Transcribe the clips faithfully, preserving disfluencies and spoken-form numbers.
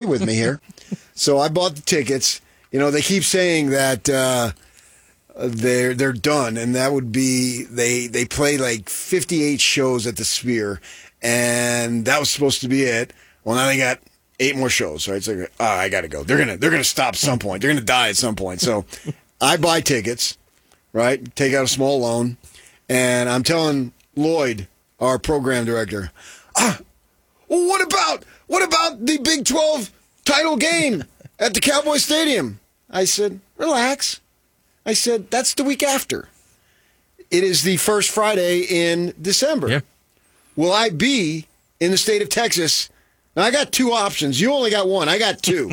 with me here. So I bought the tickets. You know, they keep saying that uh, they're they're done, and that would be they they play like fifty-eight shows at the Sphere, and that was supposed to be it. Well, now they got eight more shows, right? It's like, oh, I got to go. They're gonna they're gonna stop at some point. They're gonna die at some point. So I buy tickets, right? Take out a small loan, and I'm telling Lloyd, our program director, ah, well, what about what about the Big twelve title game at the Cowboy Stadium? I said, relax. I said, that's the week after. It is the first Friday in December. Yeah. Will I be in the state of Texas? Now, I got two options. You only got one. I got two.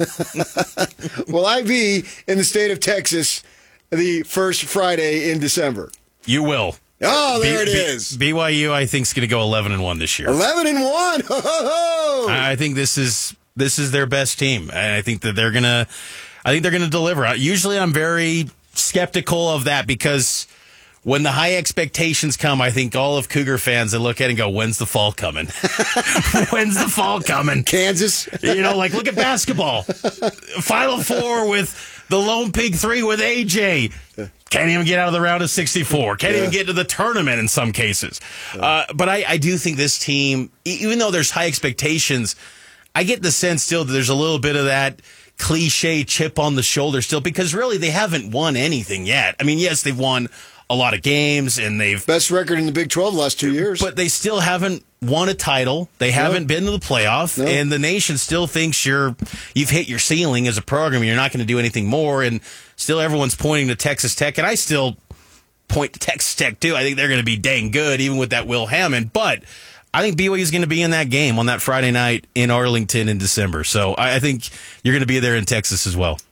Will I be in the state of Texas the first Friday in December? You will. Oh, there B- it B- is. B Y U, I think, is going to go eleven and one this year. eleven and one. Ho, ho, ho. I think this is this is their best team, and I think that they're gonna. I think they're gonna deliver. Usually, I'm very skeptical of that because when the high expectations come, I think all of Cougar fans, they look at it and go, "When's the fall coming? When's the fall coming?" Kansas. You know, like look at basketball, Final Four with the Lone Pig Three with A J. Can't even get out of the round of sixty-four. Can't Yeah. even get to the tournament in some cases. Yeah. Uh, but I, I do think this team, even though there's high expectations, I get the sense still that there's a little bit of that cliche chip on the shoulder still, because really they haven't won anything yet. I mean, yes, they've won a lot of games and they've Best record in the Big twelve the last two years. but they still haven't won a title. They haven't been to the playoff, No. and the nation still thinks you're you've hit your ceiling as a program. You're not going to do anything more, and still everyone's pointing to Texas Tech, and I still point to Texas Tech too. I think they're going to be dang good, even with that Will Hammond. But I think B Y U is going to be in that game on that Friday night in Arlington in December. So I, I think you're going to be there in Texas as well.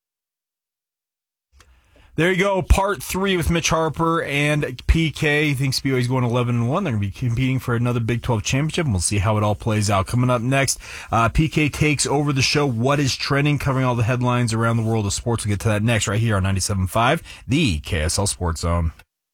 There you go, part three with Mitch Harper and P K. He thinks B Y U's going eleven and one. They're going to be competing for another Big twelve championship, and we'll see how it all plays out. Coming up next, uh, P K takes over the show, What is Trending, covering all the headlines around the world of sports. We'll get to that next right here on ninety-seven point five, the K S L Sports Zone.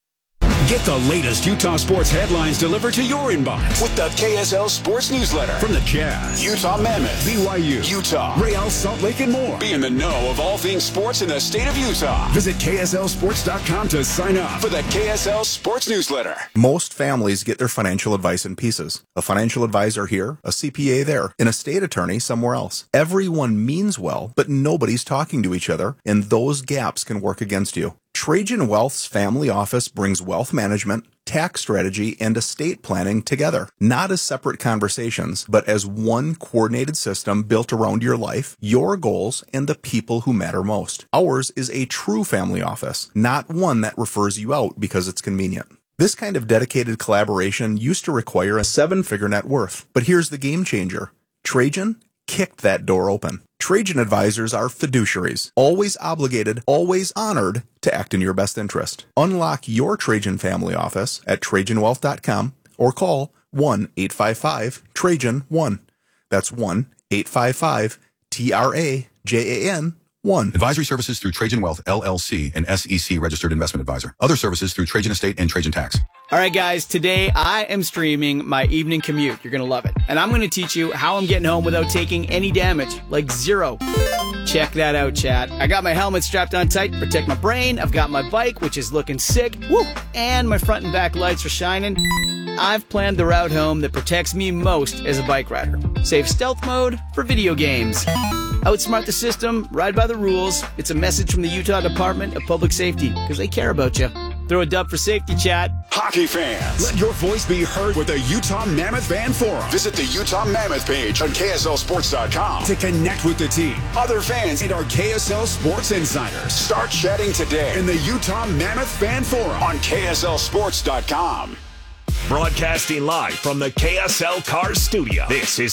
Get the latest Utah sports headlines delivered to your inbox with the K S L Sports Newsletter. From the Jazz, Utah Mammoth, B Y U, Utah, Real Salt Lake, and more. Be in the know of all things sports in the state of Utah. Visit K S L sports dot com to sign up for the K S L Sports Newsletter. Most families get their financial advice in pieces. A financial advisor here, a C P A there, an estate attorney somewhere else. Everyone means well, but nobody's talking to each other, and those gaps can work against you. Trajan Wealth's family office brings wealth management, tax strategy, and estate planning together, not as separate conversations, but as one coordinated system built around your life, your goals, and the people who matter most. Ours is a true family office, not one that refers you out because it's convenient. This kind of dedicated collaboration used to require a seven-figure net worth, but here's the game changer. Trajan kicked that door open. Trajan advisors are fiduciaries, always obligated, always honored to act in your best interest. Unlock your Trajan family office at Trajan Wealth dot com or call one eight five five Trajan one. That's one eight five five T R A J A N one. Advisory services through Trajan Wealth, L L C, an S E C registered investment advisor. Other services through Trajan Estate and Trajan Tax. All right, guys, today I am streaming my evening commute. You're going to love it. And I'm going to teach you how I'm getting home without taking any damage, like zero. Check that out, chat. I got my helmet strapped on tight to protect my brain. I've got my bike, which is looking sick. Woo! And my front and back lights are shining. I've planned the route home that protects me most as a bike rider. Save stealth mode for video games. Outsmart the system, ride by the rules. It's a message from the Utah Department of Public Safety, because they care about you. Throw a dub for safety, chat. Hockey fans, let your voice be heard with the Utah Mammoth Fan Forum. Visit the Utah Mammoth page on K S L sports dot com to connect with the team, other fans, and our K S L Sports Insiders. Start chatting today in the Utah Mammoth Fan Forum on K S L sports dot com. Broadcasting live from the K S L Cars studio, this is